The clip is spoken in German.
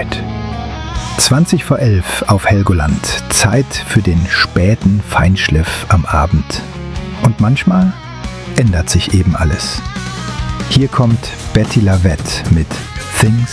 Night. 20 vor 11 auf Helgoland. Zeit für den späten Feinschliff am Abend. Und manchmal ändert sich eben alles. Hier kommt Bettye LaVette mit Things